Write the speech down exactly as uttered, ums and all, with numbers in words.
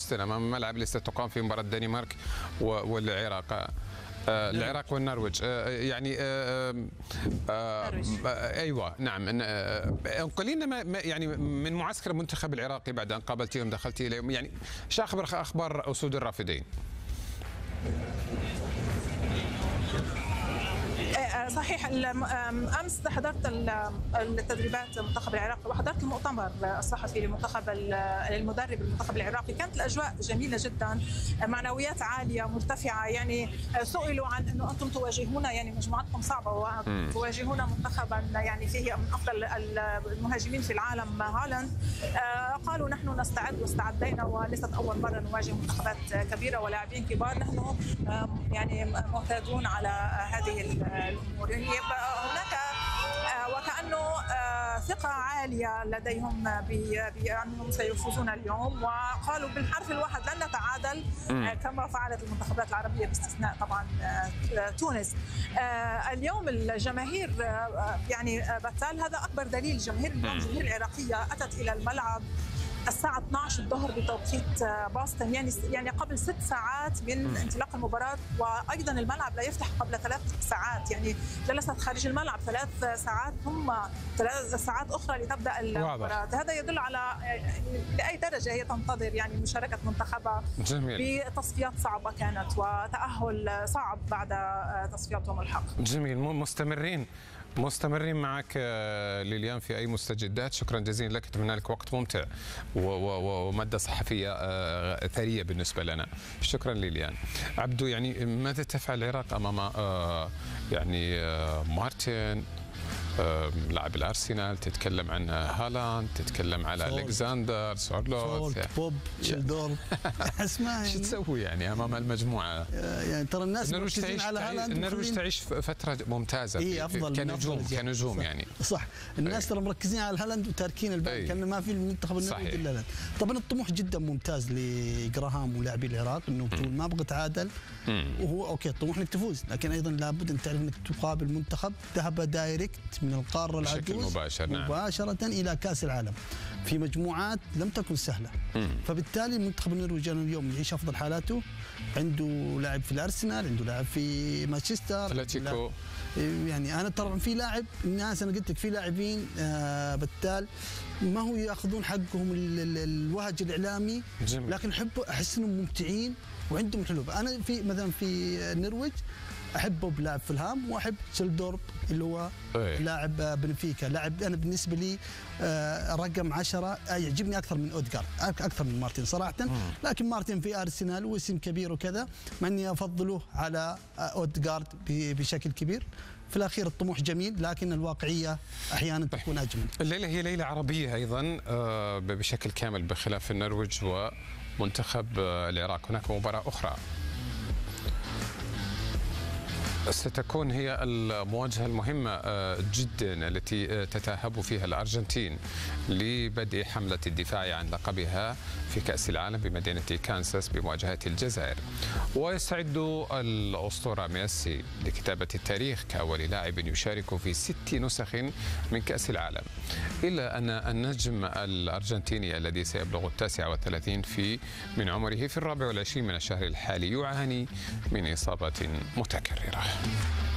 غدا امام ملعب اللي ستقام في مباراه الدنمارك والعراق. آه العراق والنرويج. آه يعني آه آه آه ايوه نعم. آه قل لنا يعني من معسكر المنتخب العراقي بعد ان قابلتيهم دخلتي اليهم، يعني شو اخبار اخبار اسود الرافدين؟ صحيح. امس حضرت التدريبات المنتخب العراقي وحضرت المؤتمر الصحفي لمنتخب المدرب المنتخب العراقي. كانت الاجواء جميله جدا، معنويات عاليه مرتفعه. يعني سئلوا عن انه انتم تواجهون يعني مجموعتكم صعبه وتواجهون منتخبا يعني فيه من افضل المهاجمين في العالم هالاند. قالوا نحن نستعد واستعدينا وليست اول مره نواجه منتخبات كبيره ولاعبين كبار. نحن يعني معتادون على هذه الامور. يعني هناك وكانه ثقه عاليه لديهم بانهم سيفوزون اليوم، وقالوا بالحرف الواحد لن نتعادل كما فعلت المنتخبات العربيه باستثناء طبعا تونس. اليوم الجماهير يعني بتال هذا اكبر دليل. جماهير اليوم الجماهير العراقيه اتت الى الملعب الساعة اثنعش الظهر بتوقيت بوسطن، يعني يعني قبل ست ساعات من انطلاق المباراة، وأيضا الملعب لا يفتح قبل ثلاث ساعات. يعني جلست خارج الملعب ثلاث ساعات ثم ثلاث ساعات أخرى لتبدأ المباراة. هذا يدل على لأي درجة هي تنتظر يعني مشاركة منتخبها بتصفيات صعبة كانت وتأهل صعب بعد تصفياتهم الحق. جميل. مستمرين مستمرين معك ليليان في أي مستجدات. شكرا جزيلا لك، أتمنى لك وقت ممتع ومادة صحفية ثرية بالنسبة لنا. شكرا ليليان. عبدو، يعني ماذا تفعل العراق أمام يعني مارتن لاعب الارسنال؟ تتكلم عن هالاند، تتكلم على الكسندر سورلوث، بوب تشيلدورف. اسمع شو تسوي يعني امام المجموعه؟ يعني ترى الناس مركزين على هالاند. النرويج تعيش فتره ممتازه إيه أفضل كنجوم كنجوم صح. يعني صح. الناس ترى مركزين على هالاند وتاركين الباقي، كان ما في المنتخب النرويجي الا هالاند. طبعا الطموح جدا ممتاز لجراهام ولاعبي العراق انه ما ابغى اتعادل، وهو اوكي الطموح انك تفوز، لكن ايضا لابد ان تعرف انك تقابل منتخب ذهب دايركت من القاره العجوز مباشر نعم. مباشره الى كاس العالم في مجموعات لم تكن سهله. مم. فبالتالي المنتخب النرويجي اليوم يعيش افضل حالاته. عنده لاعب في الارسنال، عنده لاعب في مانشستر اتلتيكو. يعني انا ترى في لاعب الناس انا قلت لك في لاعبين آه بتال ما هو ياخذون حقهم الوهج الاعلامي. جميل. لكن احب احس انهم ممتعين وعندهم حلول. انا في مثلا في النرويج احبه بلاعب فلهام، واحب تشيلدورف اللي هو أيه. لاعب بنفيكا. لاعب انا بالنسبه لي رقم عشرة يعجبني اكثر من اودغارد، اكثر من مارتن صراحه. مم. لكن مارتن في ارسنال واسم كبير وكذا، مع اني افضله على اودغارد بشكل كبير. في الاخير الطموح جميل، لكن الواقعيه احيانا تكون اجمل. الليله هي ليله عربيه ايضا بشكل كامل، بخلاف النرويج ومنتخب العراق. هناك مباراه اخرى ستكون هي المواجهة المهمة جدا التي تتاهب فيها الأرجنتين لبدء حملة الدفاع عن لقبها في كأس العالم بمدينة كانساس بمواجهة الجزائر. ويستعد الأسطورة ميسي لكتابة التاريخ كأول لاعب يشارك في ست نسخ من كأس العالم، إلا أن النجم الأرجنتيني الذي سيبلغ التاسع والثلاثين في من عمره في الرابع والعشرين من الشهر الحالي يعاني من إصابة متكررة.